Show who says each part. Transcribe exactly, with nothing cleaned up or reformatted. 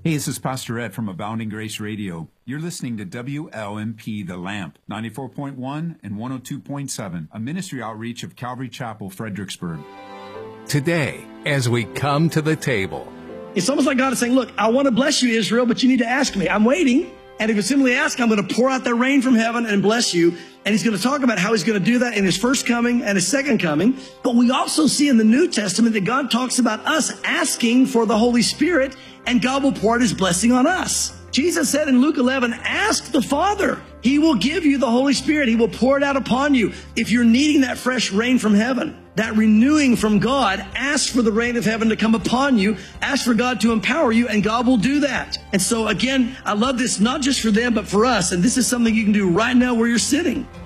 Speaker 1: Hey, this is Pastor Ed from Abounding Grace Radio. You're listening to W L M P The Lamp, ninety-four point one and one oh two point seven, a ministry outreach of Calvary Chapel, Fredericksburg.
Speaker 2: Today, as we come to the table,
Speaker 3: it's almost like God is saying, look, I want to bless you, Israel, but you need to ask me. I'm waiting. And if you simply ask, I'm going to pour out that rain from heaven and bless you. And he's going to talk about how he's going to do that in his first coming and his second coming. But we also see in the New Testament that God talks about us asking for the Holy Spirit, and God will pour out his blessing on us. Jesus said in Luke eleven, ask the Father. He will give you the Holy Spirit. He will pour it out upon you. If you're needing that fresh rain from heaven, that renewing from God, ask for the rain of heaven to come upon you. Ask for God to empower you, and God will do that. And so again, I love this not just for them, but for us. And this is something you can do right now where you're sitting.